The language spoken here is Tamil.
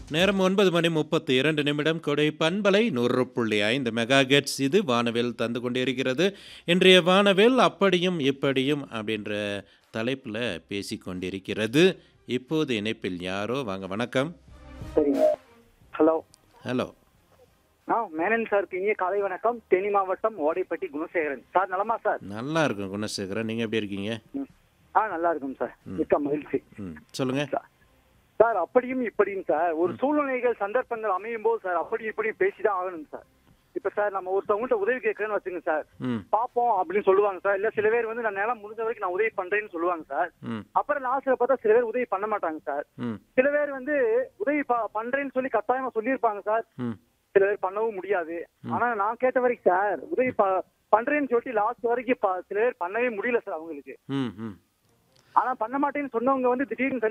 நேரம் 9:32 கொடை பண்பலை 100.5 மெகாஹெர்ட்ஸ். இது வானவில் தந்து கொண்டிருக்கிறது. இன்றைய வானவில் அப்படியும் இப்படியும் அப்படின்ற தலைப்பில் பேசிக்கொண்டிருக்கிறது. இப்போது இணைப்பில் யாரோ வாங்க. வணக்கம். சரிங்க. ஹலோ. ஹலோ. மேனன் சாருக்கு இனிய காலை வணக்கம். தேனி மாவட்டம் ஓடைப்பட்டி குணசேகரன் சார். நலமா சார்? நல்லா இருக்கும் குணசேகரன், நீங்கள் எப்படி இருக்கீங்க? நல்லா இருக்கும் சார். மிக்க மகிழ்ச்சி. சொல்லுங்க சார். அப்படியும் இப்படியும் சார், ஒரு சூழ்நிலைகள் சந்தர்ப்பங்கள் அமையும் போது சார் அப்படி இப்படியும் பேசிதான் ஆகணும் சார். இப்ப சார் நம்ம ஒருத்தவங்கள்ட்ட உதவி கேட்கறேன்னு வச்சுங்க சார், பாப்போம் அப்படின்னு சொல்லுவாங்க சார். இல்ல சில பேர் வந்து நான் நேரம் முடிஞ்ச வரைக்கும் நான் உதவி பண்றேன்னு சொல்லுவாங்க சார். அப்புறம் லாஸ்ட்ல பார்த்தா சில பேர் உதவி பண்ண மாட்டாங்க சார். சில பேர் வந்து உதவி பண்றேன்னு சொல்லி கட்டாயமா சொல்லியிருப்பாங்க சார். சில பேர் பண்ணவும் முடியாது. ஆனா நான் கேட்ட வரைக்கும் சார் உதவி பண்றேன்னு சொல்லிட்டு லாஸ்ட் வரைக்கும் சில பேர் பண்ணவே முடியல சார் அவங்களுக்கு. ஆனா பண்ண மாட்டேன்னு சொன்னவங்க வந்து திடீர்னு